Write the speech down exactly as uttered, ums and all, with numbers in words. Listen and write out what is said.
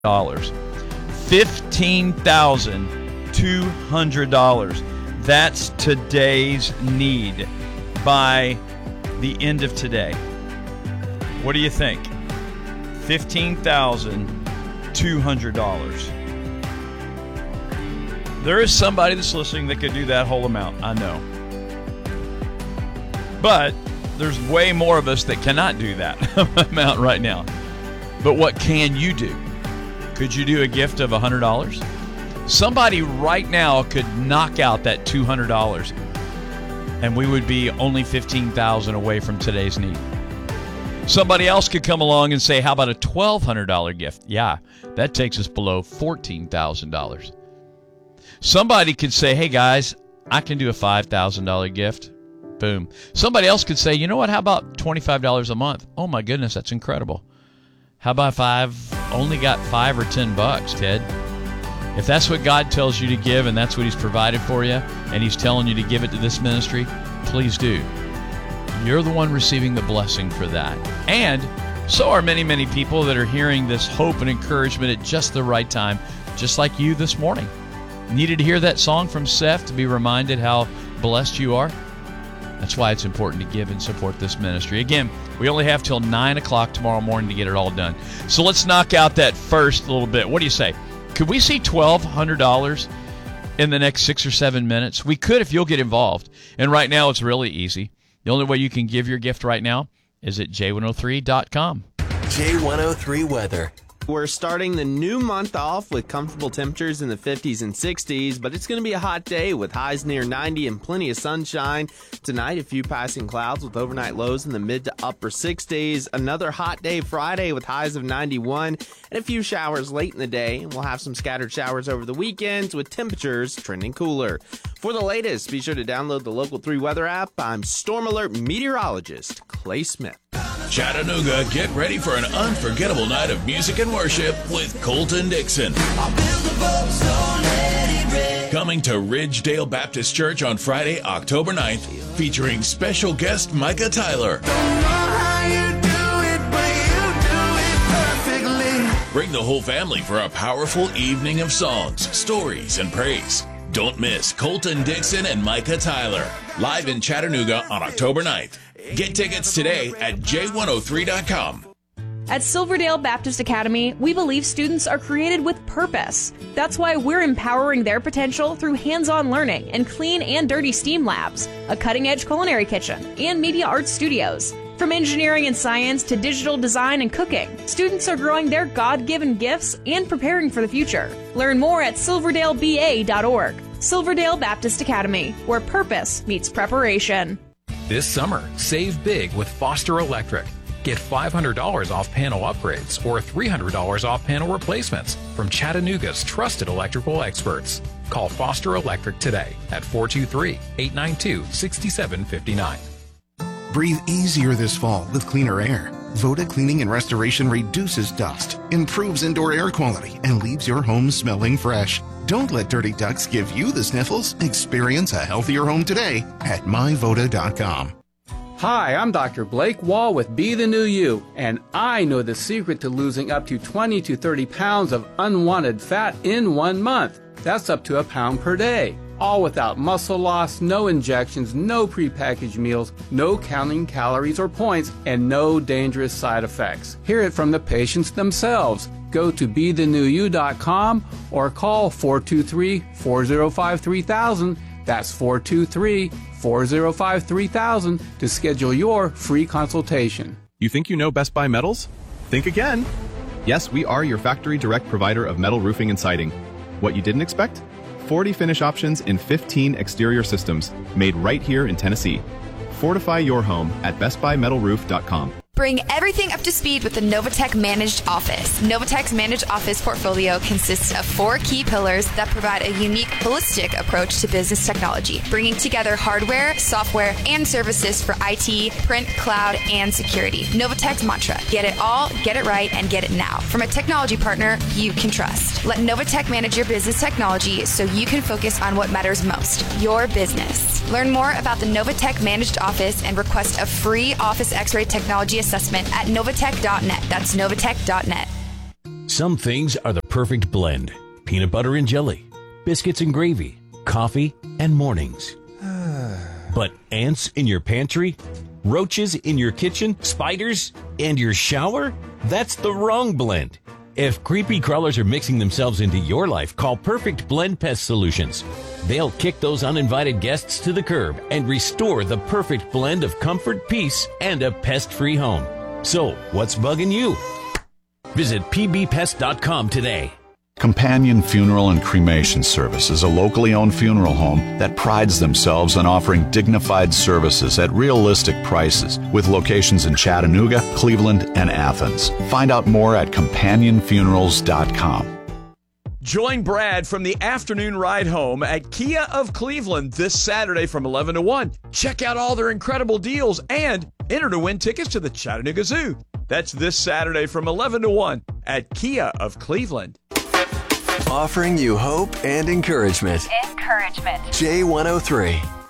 dollars. fifteen thousand two hundred dollars. That's today's need by the end of today. What do you think? fifteen thousand two hundred dollars. There is somebody that's listening that could do that whole amount, I know. But there's way more of us that cannot do that amount right now. But what can you do? Could you do a gift of one hundred dollars? Somebody right now could knock out that two hundred dollars, and we would be only fifteen thousand dollars away from today's need. Somebody else could come along and say, how about a twelve hundred dollars gift? Yeah, that takes us below fourteen thousand dollars. Somebody could say, hey guys, I can do a five thousand dollars gift. Boom. Somebody else could say, you know what, how about twenty-five dollars a month? Oh my goodness, that's incredible. How about if I've only got five or ten bucks, Ted? If that's what God tells you to give and that's what he's provided for you and he's telling you to give it to this ministry, please do. You're the one receiving the blessing for that. And so are many, many people that are hearing this hope and encouragement at just the right time, just like you this morning. Needed to hear that song from Seth to be reminded how blessed you are? That's why it's important to give and support this ministry. Again, we only have till nine o'clock tomorrow morning to get it all done. So let's knock out that first little bit. What do you say? Could we see twelve hundred dollars in the next six or seven minutes? We could if you'll get involved. And right now it's really easy. The only way you can give your gift right now is at J one oh three dot com. J one oh three weather. We're starting the new month off with comfortable temperatures in the fifties and sixties, but it's going to be a hot day with highs near ninety and plenty of sunshine. Tonight, a few passing clouds with overnight lows in the mid to upper sixties. Another hot day Friday with highs of ninety-one and a few showers late in the day. We'll have some scattered showers over the weekends with temperatures trending cooler. For the latest, be sure to download the Local three Weather app. I'm Storm Alert meteorologist Clay Smith. Chattanooga, get ready for an unforgettable night of music and worship with Colton Dixon. Coming to Ridgedale Baptist Church on Friday, October ninth, featuring special guest Micah Tyler. Bring the whole family for a powerful evening of songs, stories, and praise. Don't miss Colton Dixon and Micah Tyler, live in Chattanooga on October ninth. Get tickets today at J one oh three dot com. At Silverdale Baptist Academy, we believe students are created with purpose. That's why we're empowering their potential through hands-on learning and clean and dirty STEAM labs, a cutting-edge culinary kitchen, and media arts studios. From engineering and science to digital design and cooking, students are growing their God-given gifts and preparing for the future. Learn more at silverdale b a dot org. Silverdale Baptist Academy, where purpose meets preparation. This summer, save big with Foster Electric. Get five hundred dollars off panel upgrades or three hundred dollars off panel replacements from Chattanooga's trusted electrical experts. Call Foster Electric today at four two three, eight nine two, six seven five nine. Breathe easier this fall with cleaner air. Voda Cleaning and Restoration reduces dust, improves indoor air quality, and leaves your home smelling fresh. Don't let dirty ducks give you the sniffles. Experience a healthier home today at my voda dot com. Hi, I'm Doctor Blake Wall with Be the New You, and I know the secret to losing up to twenty to thirty pounds of unwanted fat in one month. That's up to a pound per day. All without muscle loss, no injections, no prepackaged meals, no counting calories or points, and no dangerous side effects. Hear it from the patients themselves. Go to be the new you dot com or call four two three, four oh five, three thousand. That's four two three, four oh five, three thousand to schedule your free consultation. You think you know Best Buy Metals? Think again. Yes, we are your factory direct provider of metal roofing and siding. What you didn't expect? forty finish options in fifteen exterior systems made right here in Tennessee. Fortify your home at best buy metal roof dot com. Bring everything up to speed with the Novatech Managed Office. Novatech's Managed Office portfolio consists of four key pillars that provide a unique, holistic approach to business technology, bringing together hardware, software, and services for I T, print, cloud, and security. Novatech's mantra: get it all, get it right, and get it now. From a technology partner you can trust. Let Novatech manage your business technology so you can focus on what matters most, your business. Learn more about the Novatech Managed Office and request a free Office X-ray technology assessment at novatech dot net. That's novatech dot net. Some things are the perfect blend. Peanut butter and jelly, biscuits and gravy, coffee and mornings. But ants in your pantry, roaches in your kitchen, spiders, and your shower? That's the wrong blend. If creepy crawlers are mixing themselves into your life, call Perfect Blend Pest Solutions. They'll kick those uninvited guests to the curb and restore the perfect blend of comfort, peace, and a pest-free home. So, what's bugging you? Visit p b pest dot com today. Companion Funeral and Cremation Service is a locally owned funeral home that prides themselves on offering dignified services at realistic prices with locations in Chattanooga, Cleveland, and Athens. Find out more at companion funerals dot com. Join Brad from the afternoon ride home at Kia of Cleveland this Saturday from eleven to one. Check out all their incredible deals and enter to win tickets to the Chattanooga Zoo. That's this Saturday from eleven to one at Kia of Cleveland. Offering you hope and encouragement. Encouragement. J one oh three.